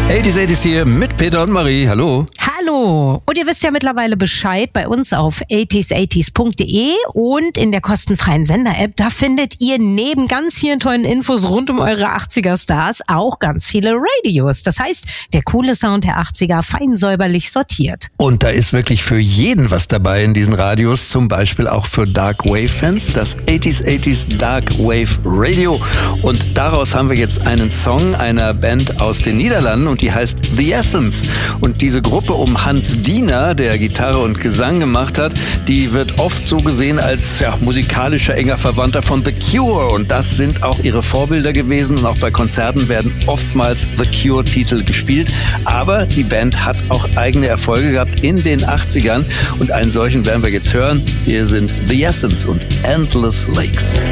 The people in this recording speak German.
80s hier mit Peter und Marie. Hallo. Hallo. Und ihr wisst ja mittlerweile Bescheid bei uns auf 80s80s.de und in der kostenfreien Sender-App. Da findet ihr neben ganz vielen tollen Infos rund um eure 80er-Stars auch ganz viele Radios. Das heißt, der coole Sound der 80er fein säuberlich sortiert. Und da ist wirklich für jeden was dabei in diesen Radios. Zum Beispiel auch für Dark Wave-Fans. Das 80s Dark Wave Radio. Und daraus haben wir jetzt einen Song einer Band aus den Niederlanden und die heißt The Essence. Und diese Gruppe um Hans Diener, der Gitarre und Gesang gemacht hat, die wird oft so gesehen als musikalischer enger Verwandter von The Cure. Und das sind auch ihre Vorbilder gewesen. Und auch bei Konzerten werden oftmals The Cure-Titel gespielt. Aber die Band hat auch eigene Erfolge gehabt in den 80ern. Und einen solchen werden wir jetzt hören. Hier sind The Essence und Endless Lakes.